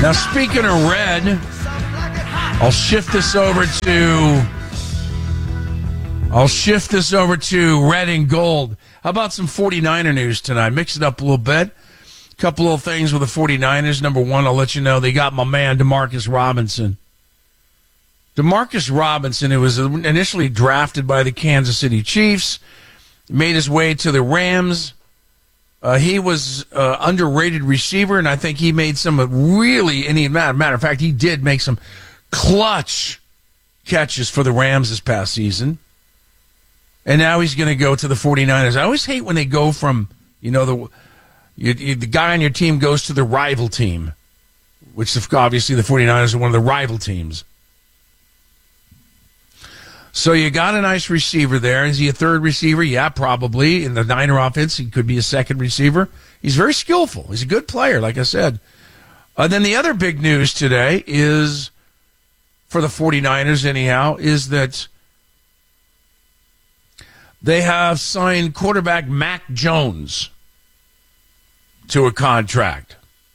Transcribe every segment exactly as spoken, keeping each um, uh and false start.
Now, speaking of red, I'll shift this over to I'll shift this over to red and gold. How about some 49er news tonight? Mix it up a little bit. A couple little things with the 49ers. Number one, I'll let you know they got my man DeMarcus Robinson. DeMarcus Robinson, who was initially drafted by the Kansas City Chiefs, made his way to the Rams. Uh, he was uh, underrated receiver, and I think he made some really, any matter, matter of fact, he did make some clutch catches for the Rams this past season. And now he's going to go to the 49ers. I always hate when they go from, you know, the you, you, the guy on your team goes to the rival team, which obviously the 49ers are one of the rival teams. So you got a nice receiver there. Is he a third receiver? Yeah, probably. In the Niner offense, he could be a second receiver. He's very skillful. He's a good player, like I said. Uh, then the other big news today is, for the 49ers anyhow, is that they have signed quarterback Mac Jones to a contract.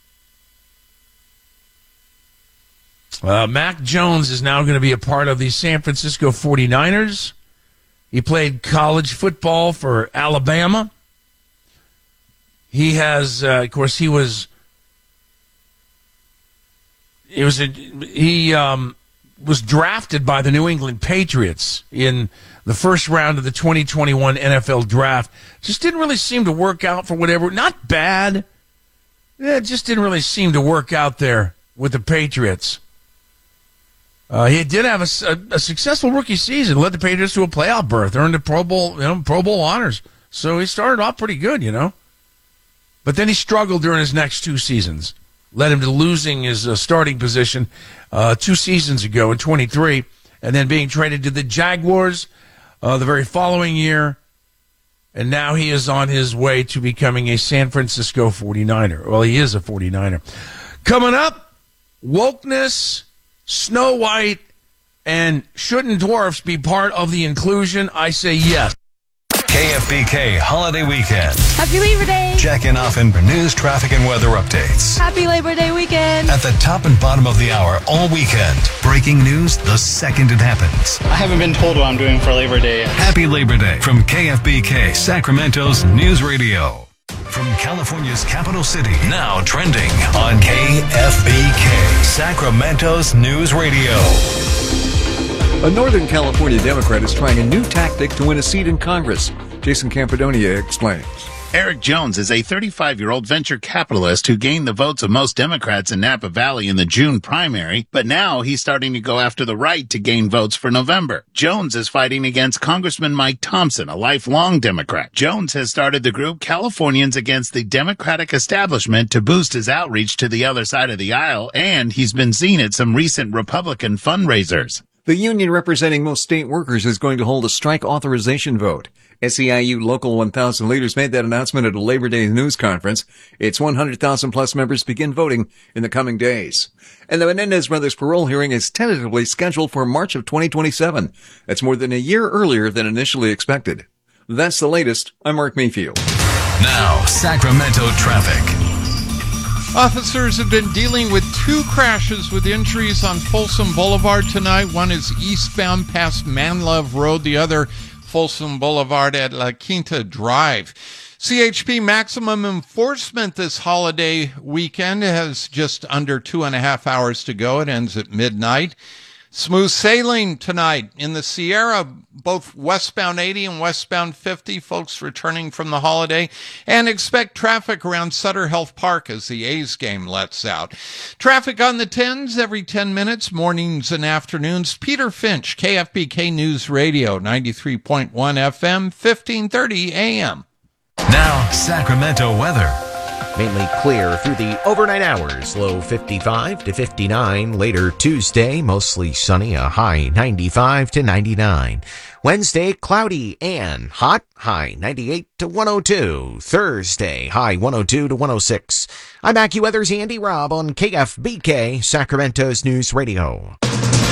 Uh, Mac Jones is now going to be a part of the San Francisco 49ers. He played college football for Alabama. He has, uh, of course, he was, he was, a, he um, was drafted by the New England Patriots in the first round of the twenty twenty-one N F L draft. Just didn't really seem to work out for whatever. Not bad. Yeah, it just didn't really seem to work out there with the Patriots. Uh, he did have a, a, a successful rookie season, led the Patriots to a playoff berth, earned the Pro Bowl, you know, Pro Bowl honors. So he started off pretty good, you know. But then he struggled during his next two seasons, led him to losing his uh, starting position uh, two seasons ago in twenty-three, and then being traded to the Jaguars uh, the very following year. And now he is on his way to becoming a San Francisco 49er. Well, he is a 49er. Coming up, wokeness, Snow White, and shouldn't dwarfs be part of the inclusion? I say yes. K F B K Holiday Weekend. Happy Labor Day. Check in often for news, traffic, and weather updates. Happy Labor Day weekend. At the top and bottom of the hour all weekend. Breaking news the second it happens. I haven't been told what I'm doing for Labor Day. Happy Labor Day from K F B K, Sacramento's News Radio. From California's capital city, now trending on K F B K, Sacramento's News Radio. A Northern California Democrat is trying a new tactic to win a seat in Congress. Jason Campidonia explains. Eric Jones is a thirty-five-year-old venture capitalist who gained the votes of most Democrats in Napa Valley in the June primary, but now he's starting to go after the right to gain votes for November. Jones is fighting against Congressman Mike Thompson, a lifelong Democrat. Jones has started the group Californians Against the Democratic Establishment to boost his outreach to the other side of the aisle, and he's been seen at some recent Republican fundraisers. The union representing most state workers is going to hold a strike authorization vote. S E I U Local one thousand leaders made that announcement at a Labor Day news conference. Its one hundred thousand plus members begin voting in the coming days. And the Menendez brothers' parole hearing is tentatively scheduled for March of twenty twenty-seven. That's more than a year earlier than initially expected. That's the latest. I'm Mark Mayfield. Now, Sacramento traffic. Officers have been dealing with two crashes with injuries on Folsom Boulevard tonight. One is eastbound past Manlove Road. The other, Folsom Boulevard at La Quinta Drive. C H P maximum enforcement this holiday weekend has just under two and a half hours to go. It ends at midnight. Smooth sailing tonight in the Sierra, both westbound eighty and westbound fifty, folks returning from the holiday, and expect traffic around Sutter Health Park as the A's game lets out. Traffic on the tens every ten minutes, mornings and afternoons. Peter Finch, K F B K News Radio, ninety-three point one F M, fifteen thirty A M. Now, Sacramento weather. Mainly clear through the overnight hours, low fifty-five to fifty-nine. Later Tuesday, mostly sunny, a high ninety-five to ninety-nine. Wednesday, cloudy and hot, high ninety-eight to one oh two. Thursday, high one oh two to one oh six. I'm AccuWeather's Andy Robb on K F B K, Sacramento's News Radio.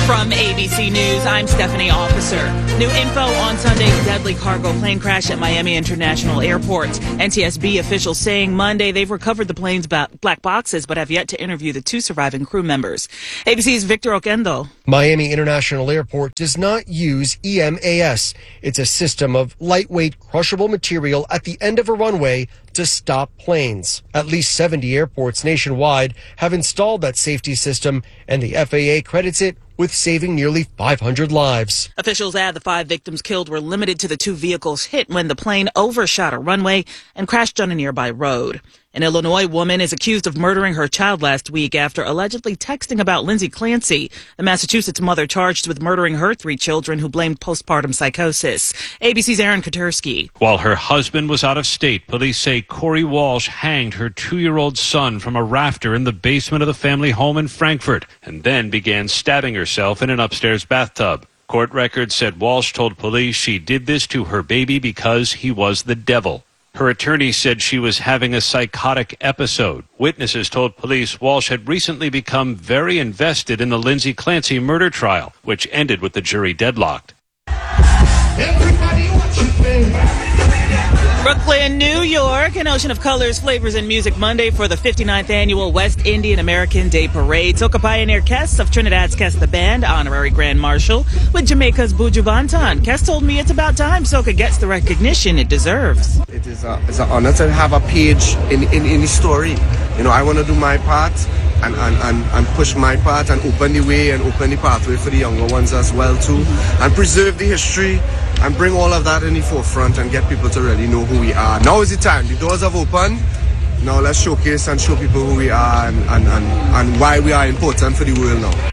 From A B C News, I'm Stephanie Officer. New info on Sunday's deadly cargo plane crash at Miami International Airport. N T S B officials saying Monday they've recovered the plane's black boxes but have yet to interview the two surviving crew members. A B C's Victor Oquendo. Miami International Airport does not use E M A S. It's a system of lightweight, crushable material at the end of a runway to stop planes. At least seventy airports nationwide have installed that safety system, and the F A A credits it with saving nearly five hundred lives. Officials add the five victims killed were limited to the two vehicles hit when the plane overshot a runway and crashed on a nearby road. An Illinois woman is accused of murdering her child last week after allegedly texting about Lindsay Clancy, the Massachusetts mother charged with murdering her three children who blamed postpartum psychosis. A B C's Aaron Katersky. While her husband was out of state, police say Corey Walsh hanged her two-year-old son from a rafter in the basement of the family home in Frankfort and then began stabbing herself in an upstairs bathtub. Court records said Walsh told police she did this to her baby because he was the devil. Her attorney said she was having a psychotic episode. Witnesses told police Walsh had recently become very invested in the Lindsay Clancy murder trial, which ended with the jury deadlocked. Everybody watch it, baby. Brooklyn, New York, an ocean of colors, flavors, and music Monday for the fifty-ninth annual West Indian American Day Parade. Soca pioneer Kes of Trinidad's Kes the Band, honorary Grand Marshal, with Jamaica's Buju Banton. Kes told me it's about time Soca gets the recognition it deserves. It is a, it's an honor to have a page in, in, in the story. You know, I want to do my part and, and, and, and push my part and open the way and open the pathway for the younger ones as well too, and preserve the history and bring all of that in the forefront and get people to really know who we are. Now is the time. The doors have opened. Now let's showcase and show people who we are and, and, and, and why we are important for the world now.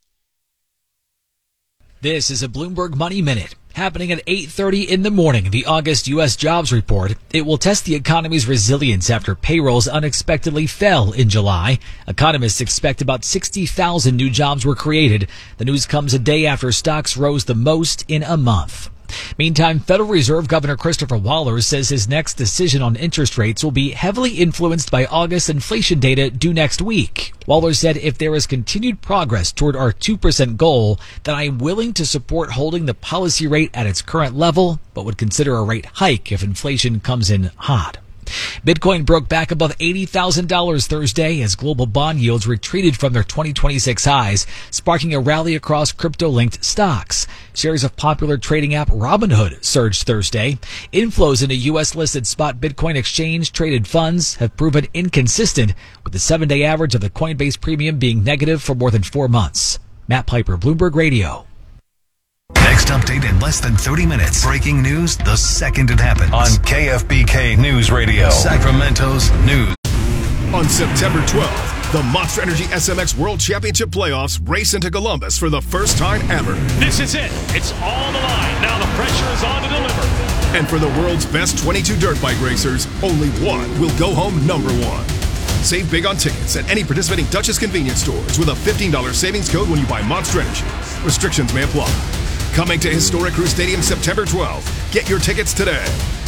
This is a Bloomberg Money Minute. Happening at eight thirty in the morning, the August U S jobs report. It will test the economy's resilience after payrolls unexpectedly fell in July. Economists expect about sixty thousand new jobs were created. The news comes a day after stocks rose the most in a month. Meantime, Federal Reserve Governor Christopher Waller says his next decision on interest rates will be heavily influenced by August inflation data due next week. Waller said if there is continued progress toward our two percent goal, then I am willing to support holding the policy rate at its current level, but would consider a rate hike if inflation comes in hot. Bitcoin broke back above eighty thousand dollars Thursday as global bond yields retreated from their twenty twenty-six highs, sparking a rally across crypto-linked stocks. Shares of popular trading app Robinhood surged Thursday. Inflows into U S-listed spot Bitcoin exchange-traded funds have proven inconsistent, with the seven-day average of the Coinbase premium being negative for more than four months. Matt Piper, Bloomberg Radio. Next update in less than thirty minutes. Breaking news the second it happens. On K F B K News Radio. Sacramento's news. On September twelfth, the Monster Energy S M X World Championship Playoffs race into Columbus for the first time ever. This is it. It's all on the line. Now the pressure is on to deliver. And for the world's best twenty-two dirt bike racers, only one will go home number one. Save big on tickets at any participating Duchess convenience stores with a fifteen dollars savings code when you buy Monster Energy. Restrictions may apply. Coming to historic Crew Stadium September twelfth. Get your tickets today.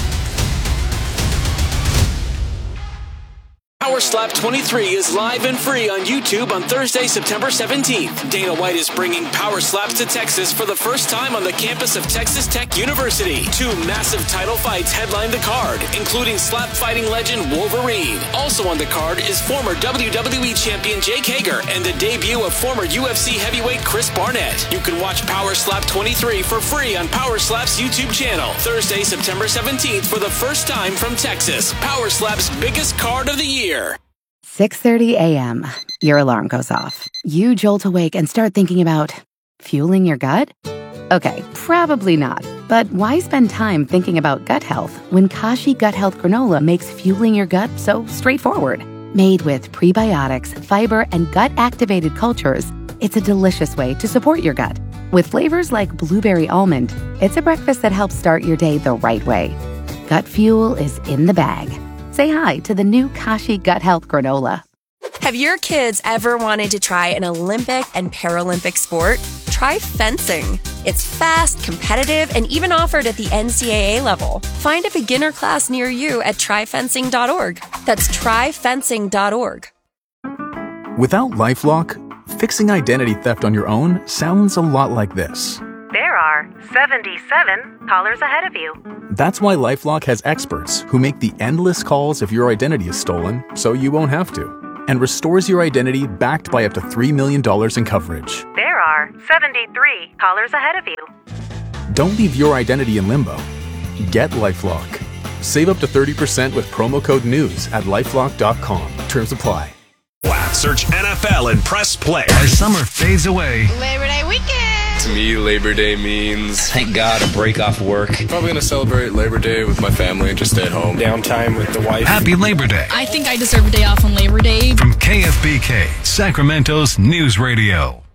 Power Slap twenty-three is live and free on YouTube on Thursday, September seventeenth. Dana White is bringing Power Slaps to Texas for the first time on the campus of Texas Tech University. Two massive title fights headline the card, including slap fighting legend Wolverine. Also on the card is former W W E champion Jake Hager and the debut of former U F C heavyweight Chris Barnett. You can watch Power Slap twenty-three for free on Power Slap's YouTube channel. Thursday, September seventeenth for the first time from Texas. Power Slap's biggest card of the year. six thirty a.m. Your alarm goes off. You jolt awake and start thinking about fueling your gut? Okay, probably not. But why spend time thinking about gut health when Kashi Gut Health Granola makes fueling your gut so straightforward? Made with prebiotics, fiber, and gut-activated cultures, it's a delicious way to support your gut. With flavors like blueberry almond, it's a breakfast that helps start your day the right way. Gut fuel is in the bag. Say hi to the new Kashi Gut Health Granola. Have your kids ever wanted to try an Olympic and Paralympic sport? Try fencing. It's fast, competitive, and even offered at the N C double A level. Find a beginner class near you at try fencing dot org. That's try fencing dot org. Without LifeLock, Fixing identity theft on your own sounds a lot like this. There are seventy-seven callers ahead of you. That's why LifeLock has experts who make the endless calls if your identity is stolen, so you won't have to, and restores your identity backed by up to three million dollars in coverage. There are seventy-three callers ahead of you. Don't leave your identity in limbo. Get LifeLock. Save up to thirty percent with promo code NEWS at lifelock dot com. Terms apply. Search N F L and press play as summer fades away. Labor Day weekend. To me, Labor Day means, thank God, a break off work. Probably going to celebrate Labor Day with my family and just stay at home. Downtime with the wife. Happy Labor Day. I think I deserve a day off on Labor Day. From K F B K, Sacramento's News Radio.